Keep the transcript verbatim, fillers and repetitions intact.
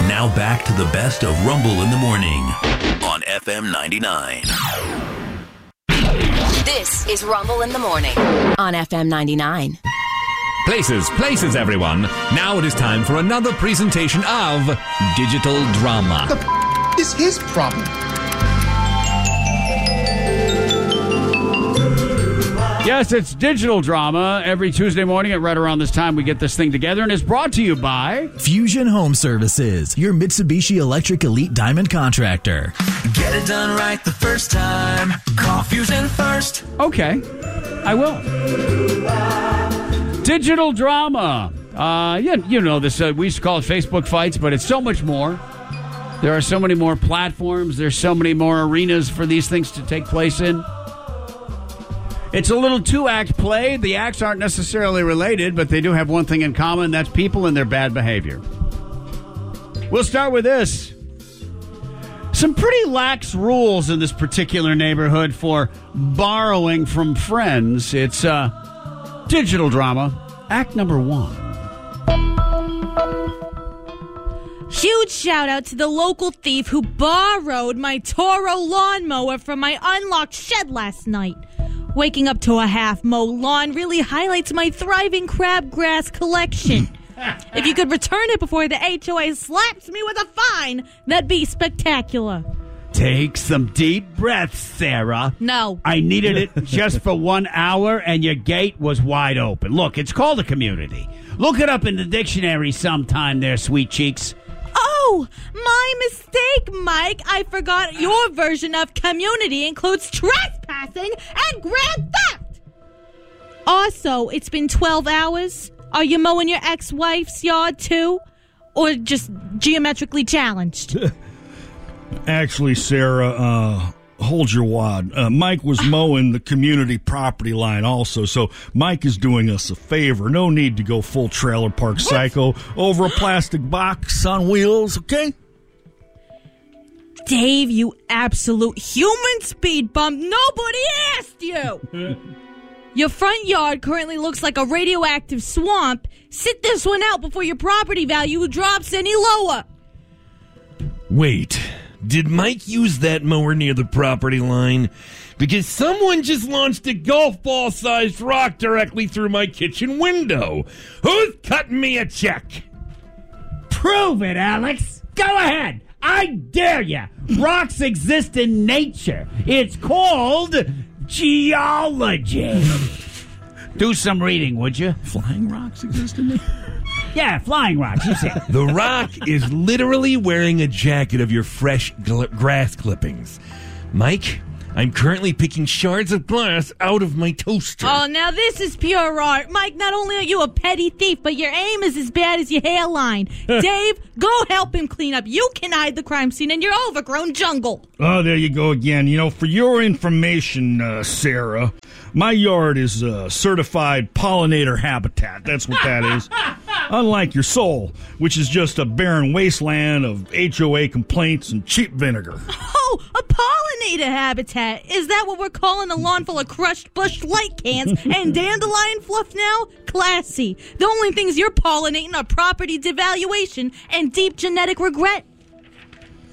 Now back to the best of Rumble in the Morning on F M ninety-nine. This is Rumble in the Morning on F M ninety-nine. Places, places, everyone. Now it is time for another presentation of Digital Drama. The f- is his problem. Yes, it's Digital Drama. Every Tuesday morning at right around this time, we get this thing together, and it's brought to you by Fusion Home Services, your Mitsubishi Electric Elite Diamond contractor. Get it done right the first time. Call Fusion first. Okay, I will. Digital Drama. Uh, you, you know this. Uh, we used to call it Facebook Fights, but it's so much more. There are so many more platforms. There's so many more arenas for these things to take place in. It's a little two-act play. The acts aren't necessarily related, but they do have one thing in common. That's people and their bad behavior. We'll start with this. Some pretty lax rules in this particular neighborhood for borrowing from friends. It's uh, Digital Drama, act number one. Huge shout out to the local thief who borrowed my Toro lawnmower from my unlocked shed last night. Waking up to a half-mowed lawn really highlights my thriving crabgrass collection. If you could return it before the H O A slaps me with a fine, that'd be spectacular. Take some deep breaths, Sarah. No. I needed it just for one hour, and your gate was wide open. Look, it's called a community. Look it up in the dictionary sometime there, sweet cheeks. Oh, my mistake, Mike. I forgot your version of community includes trespassing and grand theft. Also, it's been twelve hours. Are you mowing your ex-wife's yard, too? Or just geometrically challenged? Actually, Sarah, uh, hold your wad. Uh, Mike was mowing the community property line also, so Mike is doing us a favor. No need to go full trailer park psycho over a plastic box on wheels, okay? Dave, you absolute human speed bump. Nobody asked you. Your front yard currently looks like a radioactive swamp. Sit this one out before your property value drops any lower. Wait, did Mike use that mower near the property line? Because someone just launched a golf ball-sized rock directly through my kitchen window. Who's cutting me a check? Prove it, Alex. Go ahead. I dare you. Rocks exist in nature. It's called geology. Do some reading, would you? Flying rocks exist in nature? Yeah, flying rocks. You said. The rock is literally wearing a jacket of your fresh gl- grass clippings. Mike, I'm currently picking shards of glass out of my toaster. Oh, now this is pure art. Mike, not only are you a petty thief, but your aim is as bad as your hairline. Dave, go help him clean up. You can hide the crime scene in your overgrown jungle. Oh, there you go again. You know, for your information, uh, Sarah, my yard is uh, certified pollinator habitat. That's what that is. Unlike your soul, which is just a barren wasteland of H O A complaints and cheap vinegar. Oh, a pollinator habitat. Is that what we're calling a lawn full of crushed bush light cans and dandelion fluff now? Classy. The only things you're pollinating are property devaluation and deep genetic regret.